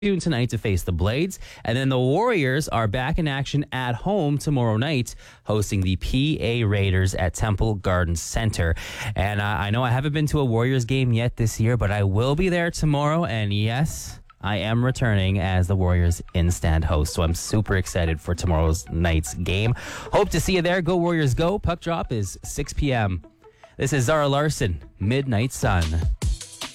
tonight to face the Blades, and then the Warriors are back in action at home tomorrow night, hosting the PA Raiders at Temple Garden Center. And I know I haven't been to a Warriors game yet this year, but I will be there tomorrow, and yes, I am returning as the Warriors in-stand host, so I'm super excited for tomorrow's night's game. Hope to see you there. Go Warriors go. Puck drop is 6 p.m. This is Zara Larson, Midnight Sun.